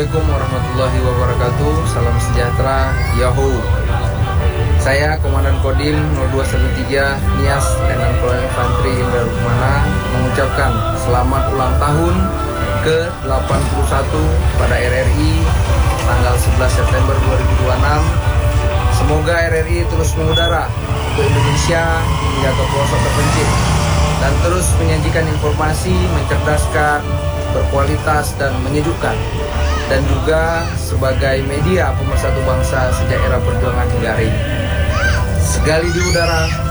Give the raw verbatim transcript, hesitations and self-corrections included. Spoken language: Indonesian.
Assalamualaikum warahmatullahi wabarakatuh. Salam sejahtera, Yahoo. Saya Komandan Kodim nol dua satu tiga Nias Letnan Kolonel Infanteri Indra Rukmana mengucapkan selamat ulang tahun ke delapan puluh satu pada R R I tanggal sebelas September dua ribu dua puluh enam. Semoga R R I terus mengudara untuk Indonesia hingga ke pelosok terpencil dan terus menyajikan informasi mencerdaskan, berkualitas dan menyejukkan, dan juga sebagai media pemersatu bangsa sejak era perjuangan hingga hari ini. Segali di udara,